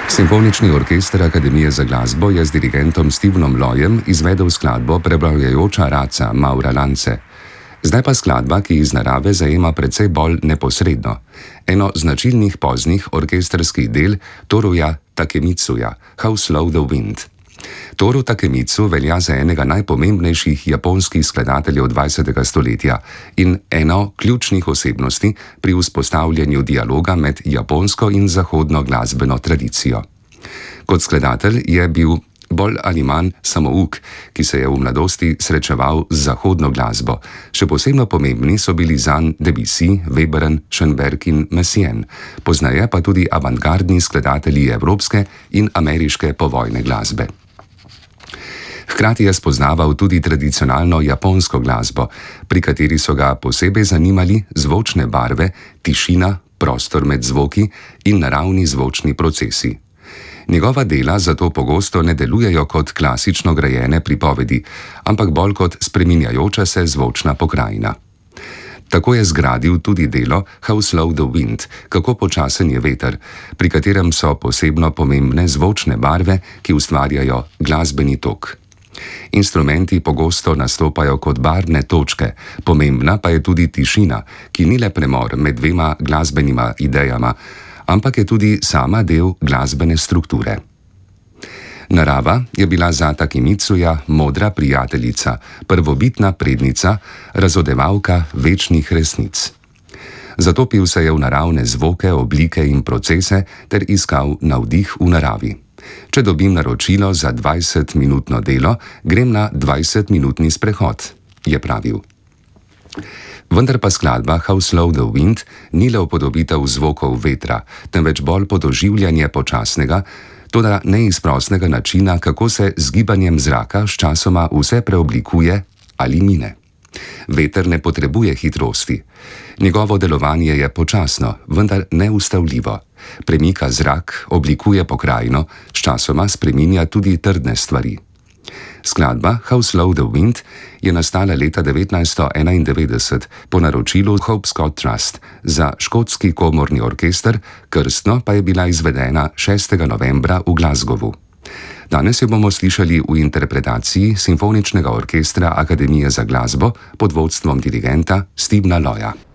Simfonični orkester Akademije za glasbo je z dirigentom Stevenom Loyem izvedel skladbo Prebavljajoča raca Maura Lance. Zdaj pa skladba, ki iz narave zajema precej bolj neposredno. Eno značilnih poznih orkestrskih del Toruja Takemitsuja, How Slow the Wind. Toru Takemitsu velja za enega najpomembnejših japonskih skladateljev 20. stoletja in eno ključnih osebnosti pri vzpostavljanju dialoga med japonsko in zahodno glasbeno tradicijo. Kot skladatelj je bil bolj ali manj samouk, ki se je v mladosti srečeval z zahodno glasbo. Še posebno pomembni so bili zanj Debussy, Webern, Schoenberg in Messiaen, poznaje pa tudi avantgardni skladatelji evropske in ameriške povojne glasbe. Hkrati je spoznaval tudi tradicionalno japonsko glasbo, pri kateri so ga posebej zanimali zvočne barve, tišina, prostor med zvoki in naravni zvočni procesi. Njegova dela zato pogosto ne delujejo kot klasično grajene pripovedi, ampak bolj kot spreminjajoča se zvočna pokrajina. Tako je zgradil tudi delo How Slow the Wind, kako počasen je veter, pri katerem so posebno pomembne zvočne barve, ki ustvarjajo glasbeni tok. Instrumenti pogosto nastopajo kot barvne točke, pomembna pa je tudi tišina, ki ni le premor med dvema glasbenima idejama, ampak je tudi sama del glasbene strukture. Narava je bila za Takemitsuja modra prijateljica, prvobitna prednica, razodevalka večnih resnic. Zatopil se je v naravne zvoke, oblike in procese ter iskal navdih v naravi. Če dobim naročilo za 20-minutno delo, grem na 20-minutni sprehod, je pravil. Vendar pa skladba How Slow the Wind ni le upodobitev zvokov vetra, temveč bolj podoživljanje počasnega, toda neizprosnega načina, kako se z gibanjem zraka sčasoma vse preoblikuje ali mine. Veter ne potrebuje hitrosti. Njegovo delovanje je počasno, vendar neustavljivo. Premika zrak, oblikuje pokrajino, sčasoma spreminja tudi trdne stvari. Skladba How Slow the Wind je nastala leta 1991 po naročilu Hope Scott Trust za škotski komorni orkester, krstno pa je bila izvedena 6. novembra v Glasgowu. Danes jo bomo slišali v interpretaciji Simfoničnega orkestra Akademije za glasbo pod vodstvom dirigenta Stevena Loya.